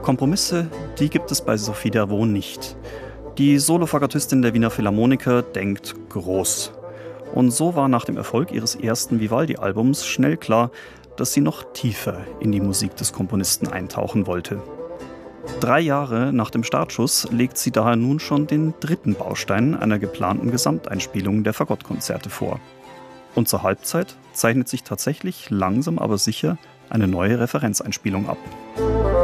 Kompromisse, die gibt es bei Sophie Davot nicht. Die Solofagotistin der Wiener Philharmoniker denkt groß. Und so war nach dem Erfolg ihres ersten Vivaldi-Albums schnell klar, dass sie noch tiefer in die Musik des Komponisten eintauchen wollte. 3 Jahre nach dem Startschuss legt sie daher nun schon den dritten Baustein einer geplanten Gesamteinspielung der Fagottkonzerte vor. Und zur Halbzeit zeichnet sich tatsächlich langsam aber sicher eine neue Referenzeinspielung ab.